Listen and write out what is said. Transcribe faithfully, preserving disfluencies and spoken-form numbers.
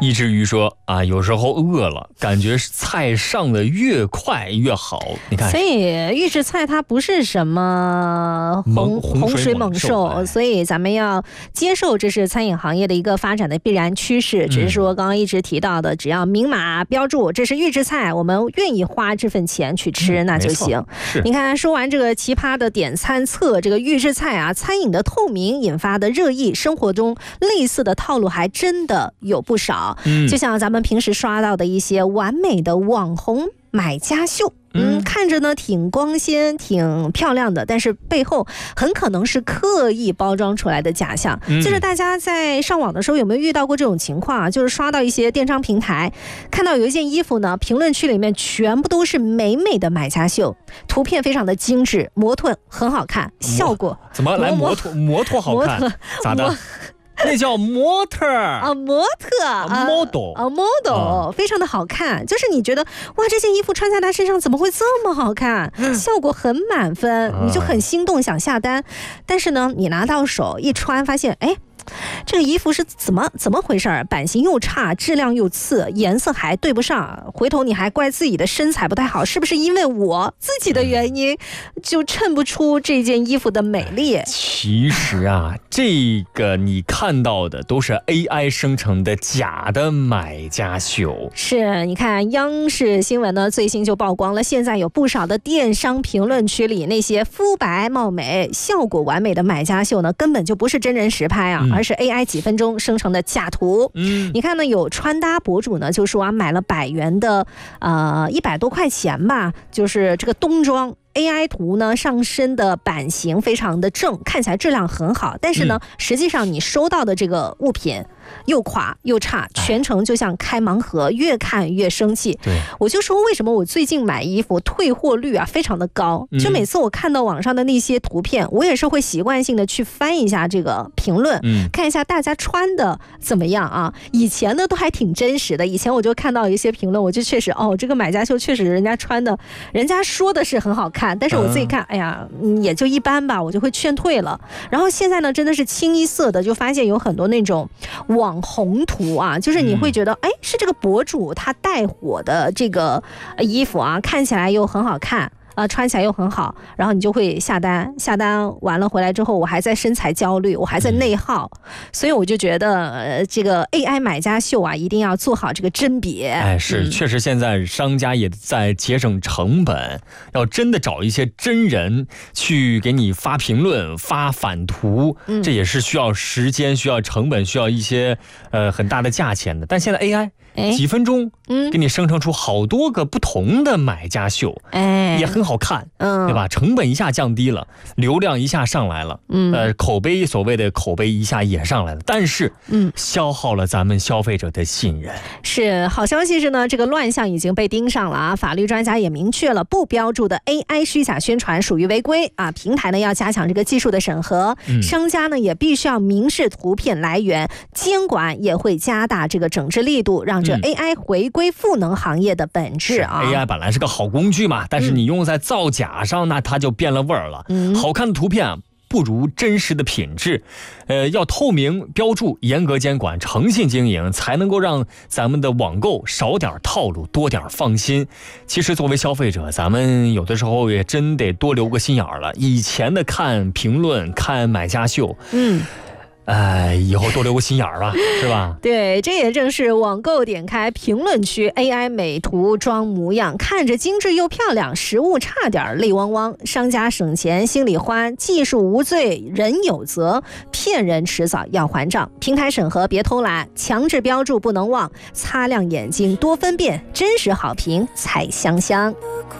以至于说啊，有时候饿了，感觉菜上的越快越好。你看， 所以预制菜它不是什么洪洪水猛兽，所以咱们要接受这是餐饮行业的一个发展的必然趋势。只是说刚刚一直提到的，只要明码标注这是预制菜，我们愿意花这份钱去吃，嗯、那就行。你看，说完这个奇葩的点餐册，这个预制菜啊，餐饮的透明引发的热议，生活中类似的套路还真的有不少。嗯，就像咱们平时刷到的一些完美的网红买家秀。嗯，看着呢挺光鲜挺漂亮的，但是背后很可能是刻意包装出来的假象。嗯、就是大家在上网的时候有没有遇到过这种情况啊？就是刷到一些电商平台，看到有一件衣服呢，评论区里面全部都是美美的买家秀，图片非常的精致，模特很好看，效果怎么来模特模特好看？咋的？那叫模特啊，模特啊 ，model 啊 ，model，、啊、非常的好看。就是你觉得哇，这件衣服穿在他身上怎么会这么好看？效果很满分，你就很心动想下单。但是呢，你拿到手一穿，发现哎。这个衣服是怎么怎么回事？版型又差，质量又次，颜色还对不上。回头你还怪自己的身材不太好，是不是因为我自己的原因就衬不出这件衣服的美丽？ 其实啊，这个你看到的都是 A I 生成的假的买家秀。 是，你看央视新闻呢最新就曝光了，现在有不少的电商评论区里那些肤白貌美、效果完美的买家秀呢，根本就不是真人实拍啊。嗯而是 A I 几分钟生成的假图。嗯，你看呢，有穿搭博主呢就说啊，买了百元的，呃，一百多块钱吧，就是这个冬装。A I 图呢上身的版型非常的正，看起来质量很好，但是呢，嗯、实际上你收到的这个物品又垮又差，全程就像开盲盒，越看越生气。对，我就说为什么我最近买衣服退货率啊非常的高，就每次我看到网上的那些图片，我也是会习惯性的去翻一下这个评论，嗯、看一下大家穿的怎么样啊。以前呢都还挺真实的，以前我就看到一些评论，我就确实哦，这个买家秀确实人家穿的，人家说的是很好看。但是我自己看，哎呀，也就一般吧，我就会劝退了。然后现在呢，真的是清一色的就发现有很多那种网红图啊，就是你会觉得，哎，是这个博主他带火的这个衣服啊，看起来又很好看。呃，穿起来又很好，然后你就会下单，下单完了回来之后，我还在身材焦虑，我还在内耗，嗯、所以我就觉得，呃，这个 A I 买家秀啊，一定要做好这个甄别。 哎，是，嗯、确实现在商家也在节省成本，要真的找一些真人去给你发评论、发反图，嗯、这也是需要时间、需要成本、需要一些呃很大的价钱的。但现在 A I。几分钟，嗯，给你生成出好多个不同的买家秀，哎，也很好看，嗯，对吧？成本一下降低了，流量一下上来了，嗯，呃，口碑所谓的口碑一下也上来了，但是，嗯，消耗了咱们消费者的信任。 是，好消息是呢，这个乱象已经被盯上了啊！法律专家也明确了，不标注的 A I 虚假宣传属于违规啊！平台呢要加强这个技术的审核，嗯、商家呢也必须要明示图片来源，监管也会加大这个整治力度，让这 A I 回归赋能行业的本质啊。 A I 本来是个好工具嘛，但是你用在造假上，嗯、那它就变了味儿了。嗯、好看的图片啊，不如真实的品质，呃，要透明标注，严格监管，诚信经营，才能够让咱们的网购少点套路，多点放心。其实作为消费者，咱们有的时候也真得多留个心眼儿了。以前的看评论、看买家秀，嗯。呃，以后多留个心眼儿吧，是吧？ 对，这也正是网购点开评论区 A I 美图装模样，看着精致又漂亮，实物差点泪汪汪。商家省钱心里欢，技术无罪人有责，骗人迟早要还账。平台审核别偷懒，强制标注不能忘，擦亮眼睛多分辨，真实好评才香香。